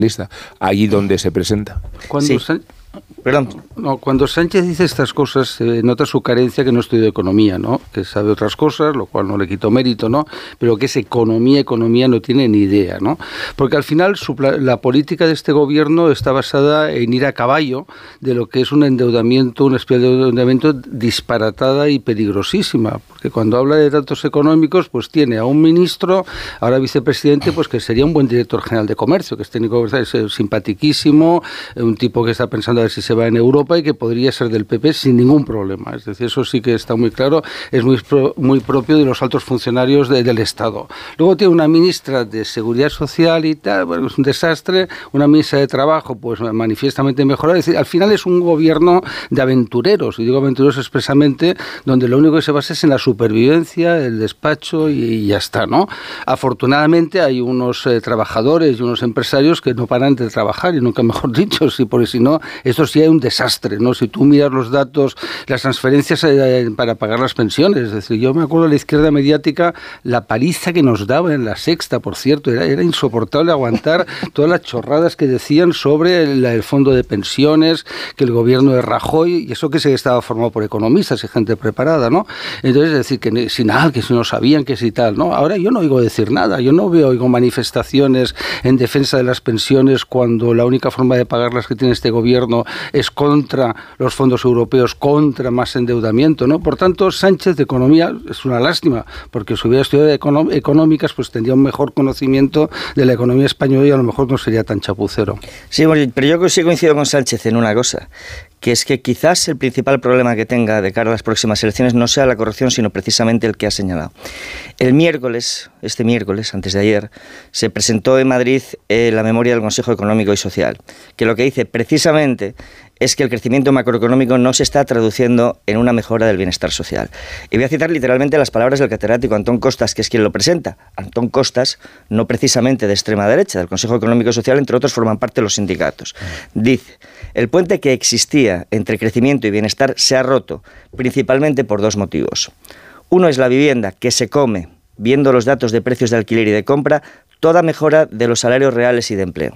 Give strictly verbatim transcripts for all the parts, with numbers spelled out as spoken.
lista, allí donde se presenta. Cuando Sí. San... Perdón. No, cuando Sánchez dice estas cosas, se eh, nota su carencia, que no estudia economía, ¿no? Que sabe otras cosas, lo cual no le quito mérito, ¿no? Pero que es economía, economía no tiene ni idea, ¿no? Porque al final su, la política de este gobierno está basada en ir a caballo de lo que es un endeudamiento, una especie de endeudamiento disparatada y peligrosísima. Porque cuando habla de datos económicos, pues tiene a un ministro, ahora vicepresidente, pues que sería un buen director general de comercio, que es técnico, es simpatiquísimo, un tipo que está pensando a ver si se va en Europa y que podría ser del P P sin ningún problema. Es decir, eso sí que está muy claro, es muy, pro, muy propio de los altos funcionarios de, del Estado. Luego tiene una ministra de Seguridad Social y tal, bueno, es un desastre, una ministra de Trabajo, pues manifiestamente mejorada. Es decir, al final es un gobierno de aventureros, y digo aventureros expresamente, donde lo único que se basa es en la supervivencia, el despacho y, y ya está, ¿no? Afortunadamente hay unos eh, trabajadores y unos empresarios que no paran de trabajar, y nunca mejor dicho, sí, porque si no, esto sí hay un desastre, ¿no? Si tú miras los datos, las transferencias eh, para pagar las pensiones, es decir, yo me acuerdo de la izquierda mediática, la paliza que nos daban en La Sexta, por cierto, era, era insoportable aguantar todas las chorradas que decían sobre el, el fondo de pensiones, que el gobierno de Rajoy, y eso que se estaba formado por economistas y gente preparada, ¿no? Entonces, es decir, que si nada, que si no sabían, que si tal, ¿no? Ahora yo no oigo decir nada, yo no veo, oigo manifestaciones en defensa de las pensiones cuando la única forma de pagarlas que tiene este gobierno es contra los fondos europeos, contra más endeudamiento, ¿no? Por tanto, Sánchez de economía es una lástima, porque si hubiera estudiado económ- económicas, pues tendría un mejor conocimiento de la economía española y a lo mejor no sería tan chapucero. Sí, bueno, pero yo sí coincido con Sánchez en una cosa, que es que quizás el principal problema que tenga de cara a las próximas elecciones no sea la corrupción, sino precisamente el que ha señalado. El miércoles, este miércoles, antes de ayer, se presentó en Madrid eh, la memoria del Consejo Económico y Social, que lo que dice precisamente es que el crecimiento macroeconómico no se está traduciendo en una mejora del bienestar social. Y voy a citar literalmente las palabras del catedrático Antón Costas, que es quien lo presenta. Antón Costas, no precisamente de extrema derecha, del Consejo Económico y Social, entre otros forman parte de los sindicatos. Dice, el puente que existía entre crecimiento y bienestar se ha roto, principalmente por dos motivos. Uno es la vivienda, que se come, viendo los datos de precios de alquiler y de compra, toda mejora de los salarios reales y de empleo.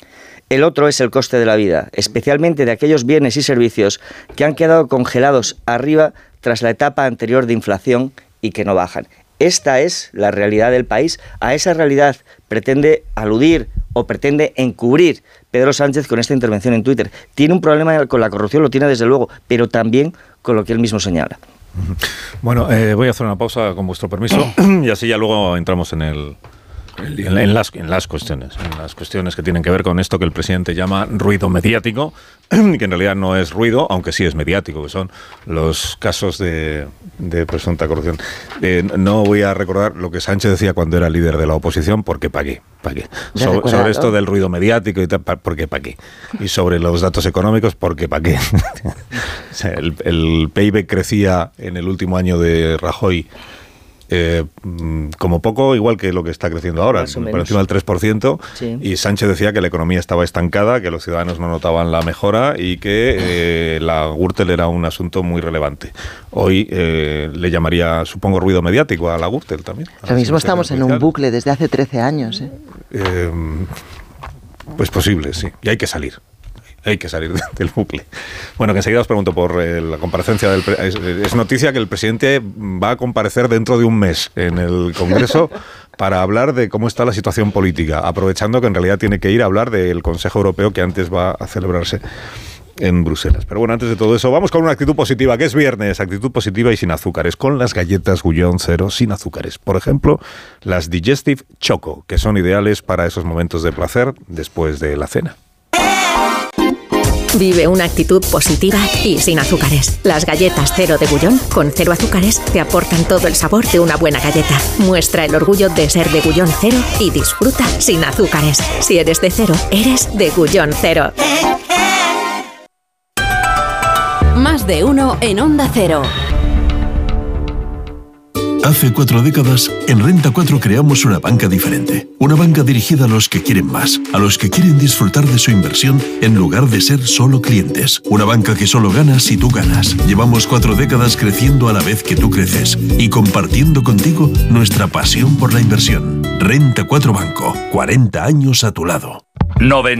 El otro es el coste de la vida, especialmente de aquellos bienes y servicios que han quedado congelados arriba tras la etapa anterior de inflación y que no bajan. Esta es la realidad del país. A esa realidad pretende aludir o pretende encubrir Pedro Sánchez con esta intervención en Twitter. Tiene un problema con la corrupción, lo tiene desde luego, pero también con lo que él mismo señala. Bueno, eh, voy a hacer una pausa con vuestro permiso y así ya luego entramos en el... En, en, las, en las cuestiones, en las cuestiones que tienen que ver con esto que el presidente llama ruido mediático, que en realidad no es ruido, aunque sí es mediático, que son los casos de, de presunta corrupción. Eh, no voy a recordar lo que Sánchez decía cuando era líder de la oposición, porque pa' qué, pa' qué. So, sobre esto del ruido mediático y tal, porque pa' qué. Y sobre los datos económicos, porque pa' qué. O sea, el, el P I B crecía en el último año de Rajoy Eh, como poco, igual que lo que está creciendo ahora, por encima del tres por ciento, sí. Y Sánchez decía que la economía estaba estancada, que los ciudadanos no notaban la mejora y que eh, la Gürtel era un asunto muy relevante. Hoy eh, le llamaría, supongo, ruido mediático a la Gürtel también. Ahora mismo estamos en un bucle desde hace trece años. ¿eh? Eh, pues posible, sí, y hay que salir. Hay que salir del bucle. Bueno, que enseguida os pregunto por eh, la comparecencia del... Pre- es, es noticia que el presidente va a comparecer dentro de un mes en el Congreso para hablar de cómo está la situación política, aprovechando que en realidad tiene que ir a hablar del Consejo Europeo que antes va a celebrarse en Bruselas. Pero bueno, antes de todo eso, vamos con una actitud positiva, que es viernes, actitud positiva y sin azúcares, con las galletas Gullón Cero sin azúcares. Por ejemplo, las Digestive Choco, que son ideales para esos momentos de placer después de la cena. Vive una actitud positiva y sin azúcares. Las galletas Cero de Gullón, con cero azúcares, te aportan todo el sabor de una buena galleta. Muestra el orgullo de ser de Gullón Cero y disfruta sin azúcares. Si eres de cero, eres de Gullón Cero. Más de uno en Onda Cero. Hace cuatro décadas, en Renta cuatro creamos una banca diferente. Una banca dirigida a los que quieren más, a los que quieren disfrutar de su inversión en lugar de ser solo clientes. Una banca que solo gana si tú ganas. Llevamos cuatro décadas creciendo a la vez que tú creces y compartiendo contigo nuestra pasión por la inversión. Renta cuatro Banco, cuarenta años a tu lado. noventa